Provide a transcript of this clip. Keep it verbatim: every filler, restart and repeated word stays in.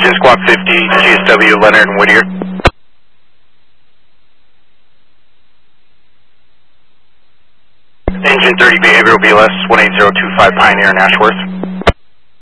Engine Squawk fifty, G S W, Leonard and Whittier. Engine thirty, behavioral B L S one eight zero two five Pioneer in Ashworth.